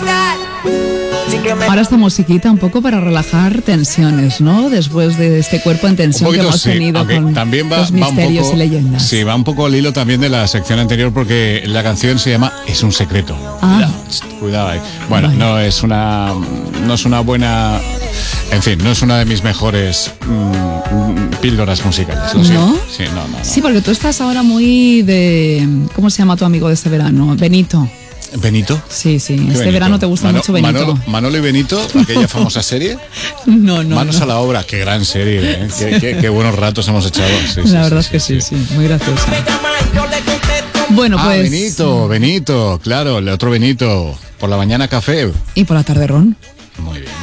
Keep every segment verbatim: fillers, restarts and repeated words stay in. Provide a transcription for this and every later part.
Ahora esta musiquita un poco para relajar tensiones, ¿no? Después de este cuerpo en tensión poquito, que hemos sí, tenido con también va, los va misterios un poco, y leyendas. Sí, va un poco al hilo también de la sección anterior porque la canción se llama Es un secreto. Ah. Cuidado, cuidado ahí. Bueno, Vale. no es una no es una buena, en fin, no es una de mis mejores mm, píldoras musicales. Lo siento. ¿No? Sí, no, no, no. Sí, porque tú estás ahora muy de... ¿Cómo se llama tu amigo de este verano? Benito. ¿Benito? Sí, sí. ¿Qué Este Benito? verano te gusta Mano- mucho Benito. Manolo, Manolo y Benito, aquella famosa serie. No, no, Manos no. a la obra, qué gran serie, ¿eh? Qué, qué- qué buenos ratos hemos echado. Sí, sí, La sí, verdad es que sí, sí, muy graciosa. Bueno, Ah, pues... Benito, Benito, claro, el otro Benito. Por la mañana café. Y por la tarde ron. Muy bien.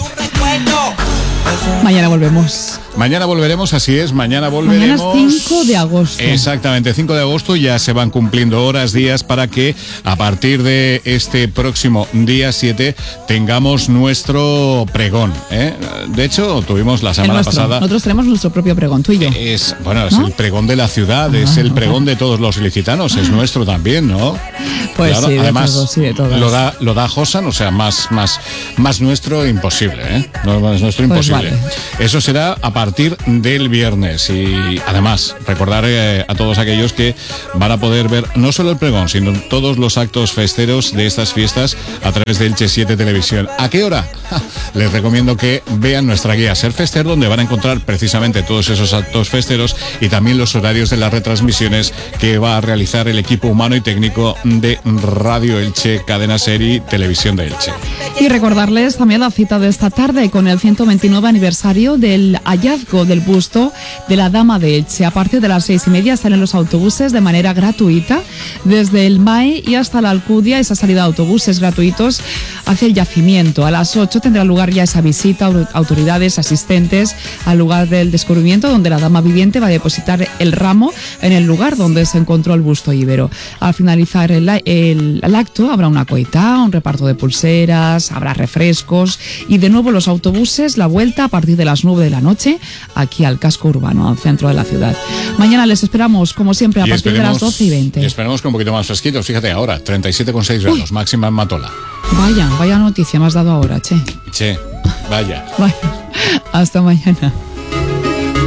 Mañana volvemos. Mañana volveremos, así es, mañana Mañana volveremos. es cinco de agosto. Exactamente, cinco de agosto ya se van cumpliendo horas, días para que a partir de este próximo día siete tengamos nuestro pregón, ¿eh? De hecho, tuvimos la El semana nuestro. pasada. Nosotros tenemos nuestro propio pregón, tú y yo. Es, bueno, es ¿No? el pregón de la ciudad, es el pregón de todos los ilicitanos, es nuestro también, ¿no? Pues sí, de además, todos, sí, de todas. lo da, lo da Josan, o sea, más, más, más nuestro imposible, ¿eh? No, más nuestro Pues imposible. vale. Eso será a partir del viernes y además recordar eh, a todos aquellos que van a poder ver no solo el pregón, sino todos los actos festeros de estas fiestas a través de Elche siete Televisión. ¿A qué hora? Ja, les recomiendo que vean nuestra guía Ser Fester, donde van a encontrar precisamente todos esos actos festeros y también los horarios de las retransmisiones que va a realizar el equipo humano y técnico de Radio Elche, Cadena Ser y Televisión de Elche. Y recordarles también la cita de esta tarde con el ciento veintinueve aniversario del hallazgo del busto de la Dama de Elche. A partir de las seis y media salen los autobuses de manera gratuita desde el M A E y hasta la Alcudia. Esa salida de autobuses gratuitos hacia el yacimiento. A las ocho tendrá lugar ya esa visita, autoridades asistentes al lugar del descubrimiento, donde la dama viviente va a depositar el ramo en el lugar donde se encontró el busto íbero. Al finalizar el, el, el acto habrá una coita, un reparto de pulseras, habrá refrescos y de nuevo los autobuses, la vuelta a partir de las nueve de la noche aquí al casco urbano, al centro de la ciudad. Mañana les esperamos, como siempre, a Y partir de las doce y veinte. Y esperemos que un poquito más fresquitos. Fíjate ahora, treinta y siete coma seis grados, máxima en Matola. Vaya, vaya noticia me has dado ahora, che. Che, vaya. Vaya, hasta mañana.